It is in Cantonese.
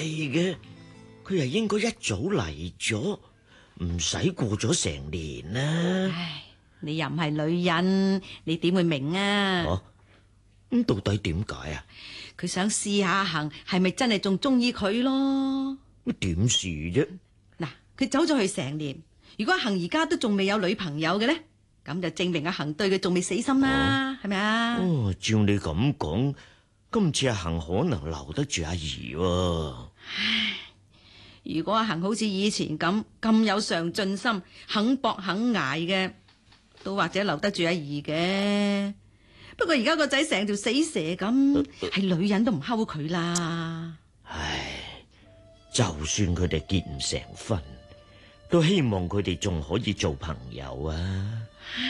嘅，佢係應該一早嚟咗，唔使過咗成年啦。 唉，你又唔係女人，你點會明啊？ 咁到底點解啊？ 佢想試下阿恒係咪真係仲中意佢咯？ 點試啫？ 嗱，佢走咗去成年，如果阿恒而家都仲未有女朋友嘅咧，咁就證明阿恒對佢仲未死心啦，係咪啊？ 照你咁講，今次阿恒可能留得住阿怡喎。 唉，如果阿恒好似以前咁有上進心，肯搏肯挨嘅，都或者留得住阿怡嘅。不過而家個仔成條死蛇咁，係女人都唔睺佢啦。 唉，就算佢哋結唔成婚，都希望佢哋仲可以做朋友啊。